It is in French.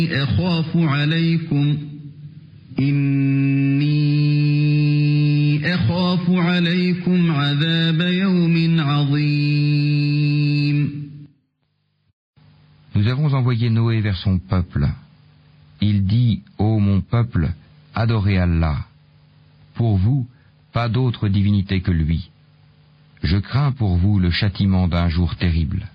أخاف عليكم إني أخاف عليكم عذاب يوم عظيم. Nous avons envoyé Noé vers son peuple. Il dit, ô mon peuple, adorez Allah. Pour vous, pas d'autre divinité que lui. Je crains pour vous le châtiment d'un jour terrible.